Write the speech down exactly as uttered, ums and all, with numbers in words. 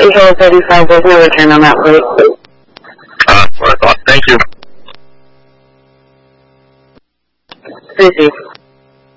eight hold thirty-five, there's no return on that flight. Uh, that's what I thought. Thank you. Receive.